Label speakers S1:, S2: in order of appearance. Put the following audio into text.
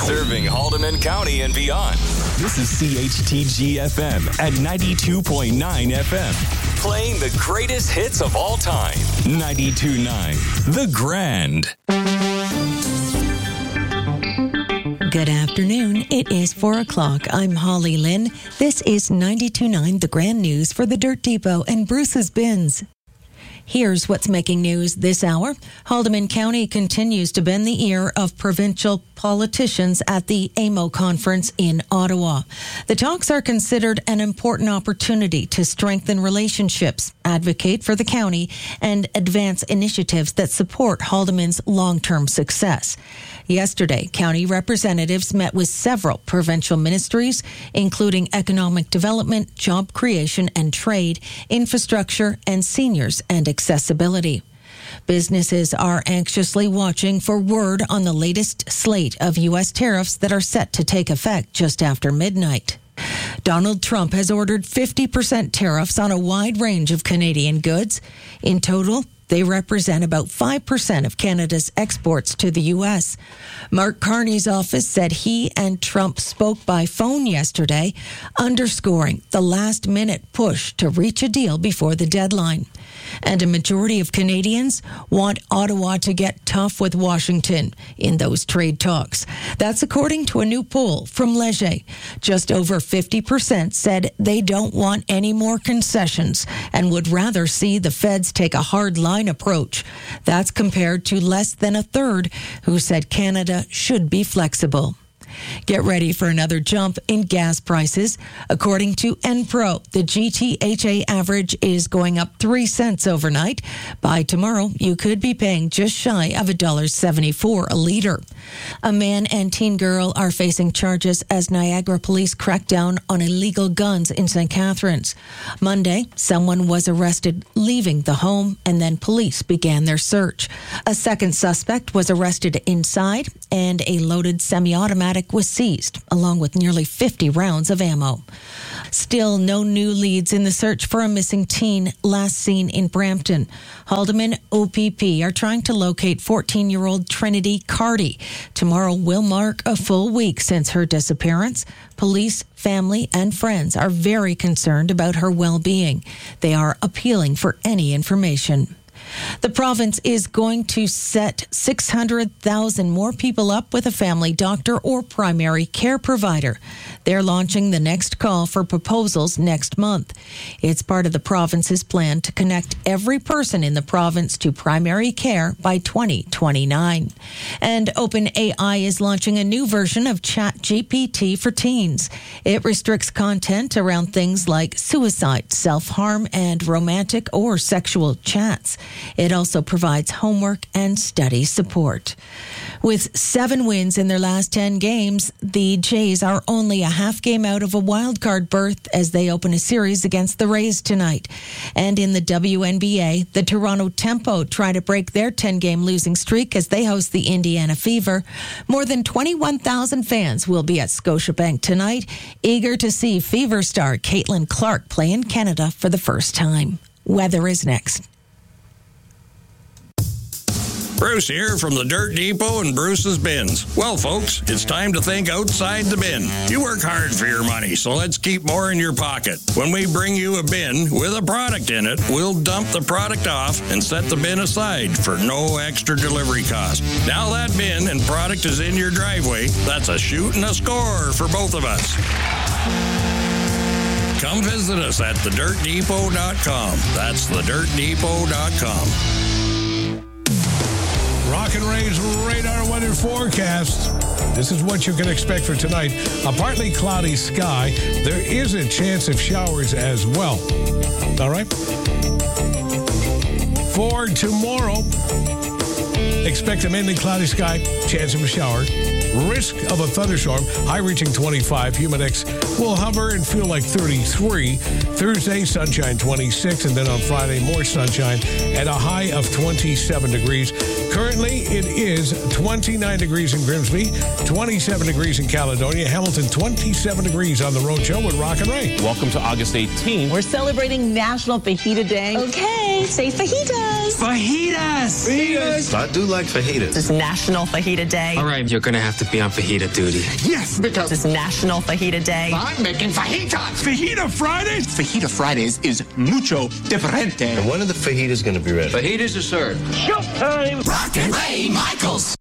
S1: Serving Haldeman County and beyond. This is CHTG-FM at 92.9 FM. Playing the greatest hits of all time. 92.9 The Grand.
S2: Good afternoon. It is 4 o'clock. I'm Holly Lynn. This is 92.9 The Grand News for the Dirt Depot and Bruce's Bins. Here's what's making news this hour. Haldeman County continues to bend the ear of provincial politicians at the AMO conference in Ottawa. The talks are considered an important opportunity to strengthen relationships, advocate for the county, and advance initiatives that support Haldeman's long-term success. Yesterday, county representatives met with several provincial ministries, including economic development, job creation and trade, infrastructure, and seniors and accessibility. Businesses are anxiously watching for word on the latest slate of U.S. tariffs that are set to take effect just after midnight. Donald Trump has ordered 50% tariffs on a wide range of Canadian goods. In total, they represent about 5% of Canada's exports to the U.S. Mark Carney's office said he and Trump spoke by phone yesterday, underscoring the last-minute push to reach a deal before the deadline. And a majority of Canadians want Ottawa to get tough with Washington in those trade talks. That's according to a new poll from Leger. Just over 50% said they don't want any more concessions and would rather see the feds take a hard line approach. That's compared to less than a third who said Canada should be flexible. Get ready for another jump in gas prices. According to Enpro, the GTHA average is going up 3 cents overnight. By tomorrow, you could be paying just shy of $1.74 a liter. A man and teen girl are facing charges as Niagara police crack down on illegal guns in St. Catharines. Monday, someone was arrested leaving the home, and then police began their search. A second suspect was arrested inside, and a loaded semi-automatic was seized, along with nearly 50 rounds of ammo. Still no new leads in the search for a missing teen last seen in Brampton. Haldeman OPP are trying to locate 14-year-old Trinity Carty. Tomorrow will mark a full week since her disappearance. Police, family, and friends are very concerned about her well-being. They are appealing for any information. The province is going to set 600,000 more people up with a family doctor or primary care provider. They're launching the next call for proposals next month. It's part of the province's plan to connect every person in the province to primary care by 2029. And OpenAI is launching a new version of ChatGPT for teens. It restricts content around things like suicide, self-harm, and romantic or sexual chats. It also provides homework and study support. With 7 wins in their last 10 games, the Jays are only a half game out of a wild-card berth as they open a series against the Rays tonight. And in the WNBA, the Toronto Tempo try to break their 10-game losing streak as they host the Indiana Fever. More than 21,000 fans will be at Scotiabank tonight, eager to see Fever star Caitlin Clark play in Canada for the first time. Weather is next.
S3: Bruce here from the Dirt Depot and Bruce's Bins. Well, folks, it's time to think outside the bin. You work hard for your money, so let's keep more in your pocket. When we bring you a bin with a product in it, we'll dump the product off and set the bin aside for no extra delivery cost. Now that bin and product is in your driveway, that's a shoot and a score for both of us. Come visit us at thedirtdepot.com. That's thedirtdepot.com.
S4: Rock and Ray's radar weather forecast. This is what you can expect for tonight. A partly cloudy sky. There is a chance of showers as well. All right? For tomorrow, expect a mainly cloudy sky, chance of a shower. Risk of a thunderstorm, high reaching 25. Humidex will hover and feel like 33. Thursday, sunshine 26. And then on Friday, more sunshine at a high of 27 degrees. Currently, it is 29 degrees in Grimsby, 27 degrees in Caledonia, Hamilton, 27 degrees on the Road Show with Rock and Ray.
S5: Welcome to August 18th.
S6: We're celebrating National Fajita Day.
S7: Okay, say fajitas.
S8: Fajitas.
S9: Fajitas.
S5: like fajitas?
S6: It's National Fajita Day.
S7: All right, you're going to have to be on fajita duty.
S8: Yes, because
S6: it's National Fajita Day.
S8: I'm making fajitas.
S9: Fajita Fridays?
S8: Fajita Fridays is mucho diferente.
S5: And when are the fajitas going to be ready?
S7: Fajitas are served.
S9: Showtime!
S8: Rock and Ray Michaels.